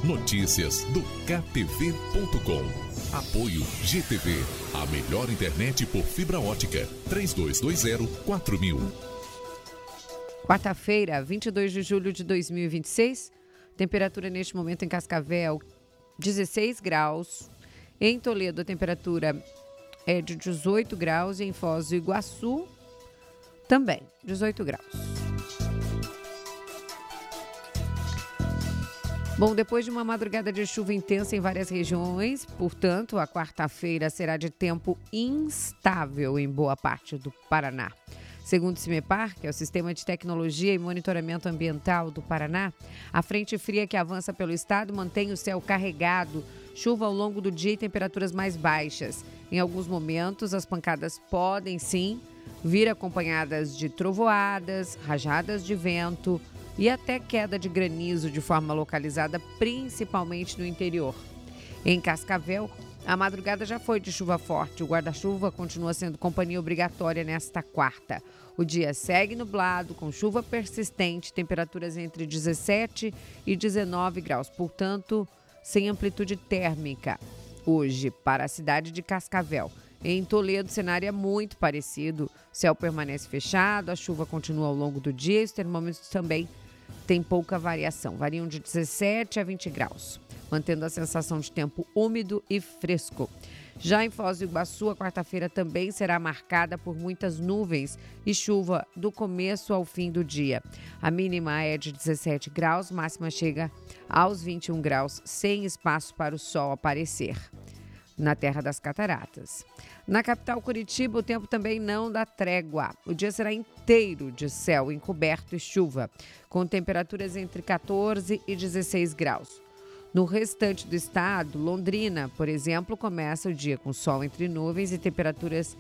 Notícias do KTV.com. Apoio GTV, a melhor internet por fibra ótica. 3220-4000. Quarta-feira, 22 de julho de 2026. Temperatura neste momento em Cascavel, 16 graus. Em Toledo, a temperatura é de 18 graus. E em Foz do Iguaçu, também 18 graus. Bom, depois de uma madrugada de chuva intensa em várias regiões, portanto, a quarta-feira será de tempo instável em boa parte do Paraná. Segundo o CIMEPAR, que é o Sistema de Tecnologia e Monitoramento Ambiental do Paraná, a frente fria que avança pelo estado mantém o céu carregado, chuva ao longo do dia e temperaturas mais baixas. Em alguns momentos, as pancadas podem, sim, vir acompanhadas de trovoadas, rajadas de vento e até queda de granizo de forma localizada, principalmente no interior. Em Cascavel, a madrugada já foi de chuva forte. O guarda-chuva continua sendo companhia obrigatória nesta quarta. O dia segue nublado, com chuva persistente, temperaturas entre 17 e 19 graus, portanto, sem amplitude térmica. Hoje, para a cidade de Cascavel. Em Toledo, o cenário é muito parecido. O céu permanece fechado, a chuva continua ao longo do dia e os termômetros também têm pouca variação. Variam de 17 a 20 graus, mantendo a sensação de tempo úmido e fresco. Já em Foz do Iguaçu, a quarta-feira também será marcada por muitas nuvens e chuva do começo ao fim do dia. A mínima é de 17 graus, máxima chega aos 21 graus, sem espaço para o sol aparecer na Terra das Cataratas. Na capital Curitiba, o tempo também não dá trégua. O dia será inteiro de céu encoberto e chuva, com temperaturas entre 14 e 16 graus. No restante do estado, Londrina, por exemplo, começa o dia com sol entre nuvens e temperaturas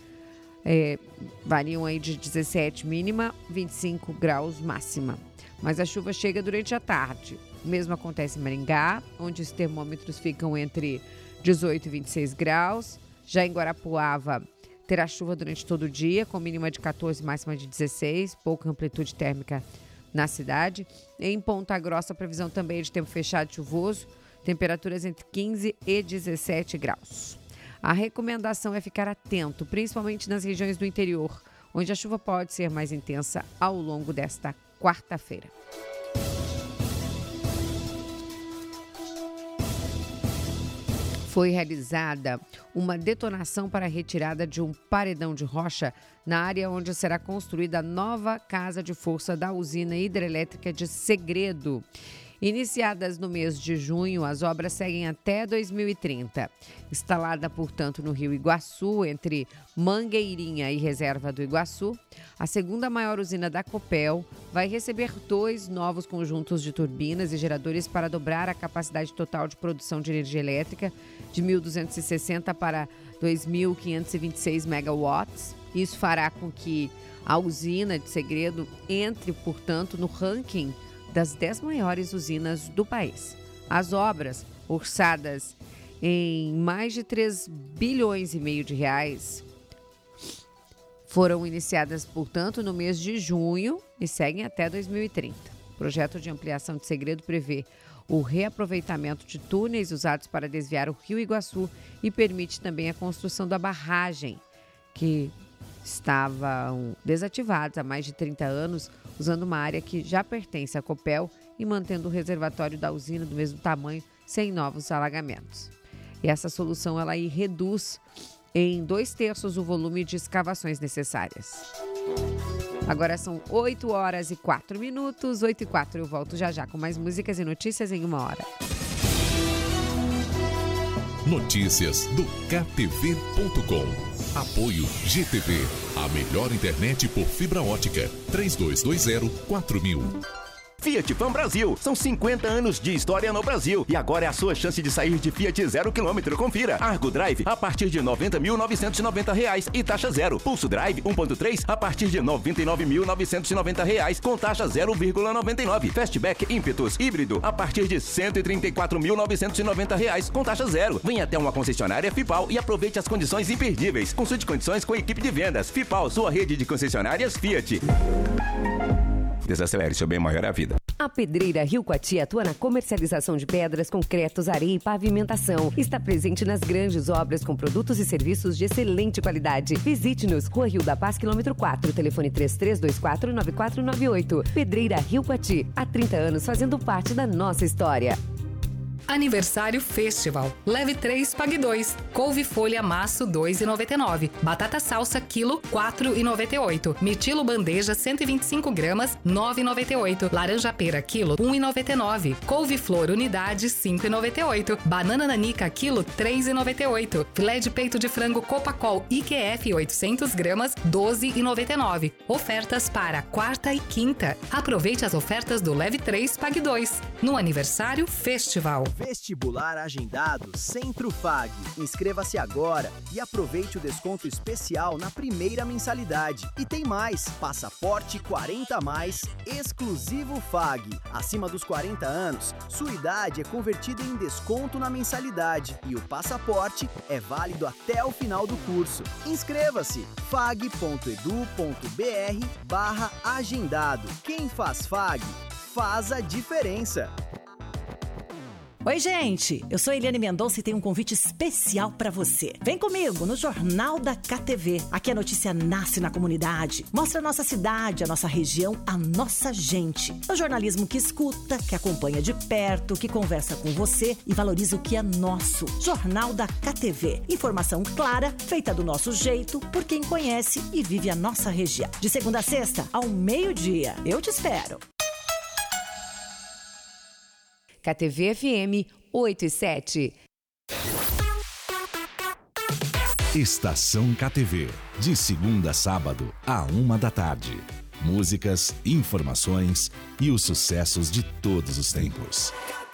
variam aí de 17 mínima, 25 graus máxima. Mas a chuva chega durante a tarde. O mesmo acontece em Maringá, onde os termômetros ficam entre 18 e 26 graus. Já em Guarapuava, terá chuva durante todo o dia, com mínima de 14 e máxima de 16, pouca amplitude térmica na cidade. Em Ponta Grossa, a previsão também é de tempo fechado e chuvoso, temperaturas entre 15 e 17 graus. A recomendação é ficar atento, principalmente nas regiões do interior, onde a chuva pode ser mais intensa ao longo desta quarta-feira. Foi realizada uma detonação para a retirada de um paredão de rocha na área onde será construída a nova casa de força da usina hidrelétrica de Segredo. Iniciadas no mês de junho, as obras seguem até 2030. Instalada, portanto, no Rio Iguaçu, entre Mangueirinha e Reserva do Iguaçu, a segunda maior usina da Copel vai receber 2 novos conjuntos de turbinas e geradores para dobrar a capacidade total de produção de energia elétrica de 1.260 para 2.526 megawatts. Isso fará com que a usina de Segredo entre, portanto, no ranking das 10 maiores usinas do país. As obras, orçadas em mais de 3 bilhões e meio de reais, foram iniciadas, portanto, no mês de junho e seguem até 2030. O projeto de ampliação de Segredo prevê o reaproveitamento de túneis usados para desviar o Rio Iguaçu e permite também a construção da barragem, que estavam desativados há mais de 30 anos, usando uma área que já pertence à Copel e mantendo o reservatório da usina do mesmo tamanho, sem novos alagamentos. E essa solução ela aí reduz em 2/3 o volume de escavações necessárias. Agora são 8 horas e 4 minutos, 8 e 4. Eu volto já com mais músicas e notícias em 1 hora. Notícias do KTV.com. Apoio GTV, a melhor internet por fibra ótica. 3220-4000. Fiat Fan Brasil. São 50 anos de história no Brasil. E agora é a sua chance de sair de Fiat 0 km. Confira. Argo Drive a partir de R$ 90.990 e taxa zero. Pulso Drive 1.3 a partir de R$ 99.990 com taxa 0,99. Fastback Impetus híbrido a partir de R$ 134.990 com taxa zero. Venha até uma concessionária Fipal e aproveite as condições imperdíveis. Consulte condições com a equipe de vendas. Fipal, sua rede de concessionárias Fiat. Desacelere, seu bem maior é a vida. A Pedreira Rio Coati atua na comercialização de pedras, concretos, areia e pavimentação. Está presente nas grandes obras com produtos e serviços de excelente qualidade. Visite-nos, Rua Rio da Paz, quilômetro 4, telefone 33249498. Pedreira Rio Coati, há 30 anos fazendo parte da nossa história. Aniversário Festival. Leve 3, pague 2. Couve-folha maço, 2,99. Batata salsa, quilo, 4,98. Mirtilo bandeja, 125 gramas, 9,98. Laranja pera, quilo, 1,99. Couve-flor, unidade, 5,98. Banana nanica, quilo, 3,98. Filé de peito de frango Copacol IQF, 800 gramas, 12,99. Ofertas para quarta e quinta. Aproveite as ofertas do Leve 3, pague 2. No Aniversário Festival. Vestibular agendado Centro FAG. Inscreva-se agora e aproveite o desconto especial na primeira mensalidade. E tem mais, passaporte 40+, exclusivo FAG. Acima dos 40 anos, sua idade é convertida em desconto na mensalidade e o passaporte é válido até o final do curso. Inscreva-se, fag.edu.br/agendado. Quem faz FAG, faz a diferença. Oi, gente! Eu sou Eliane Mendonça e tenho um convite especial para você. Vem comigo no Jornal da KTV. Aqui a notícia nasce na comunidade. Mostra a nossa cidade, a nossa região, a nossa gente. É o jornalismo que escuta, que acompanha de perto, que conversa com você e valoriza o que é nosso. Jornal da KTV. Informação clara, feita do nosso jeito, por quem conhece e vive a nossa região. De segunda a sexta, ao meio-dia. Eu te espero. KTV FM 8 e 7. Estação KTV, de segunda a sábado, à 1 da tarde. Músicas, informações e os sucessos de todos os tempos.